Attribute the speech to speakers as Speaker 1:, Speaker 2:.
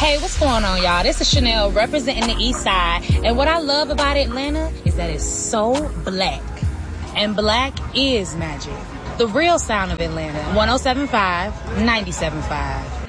Speaker 1: Hey, what's going on, y'all? This is Chanel representing the East Side. And what I love about Atlanta is that it's so black. And black is magic. The real sound of Atlanta. 107.5, 97.5.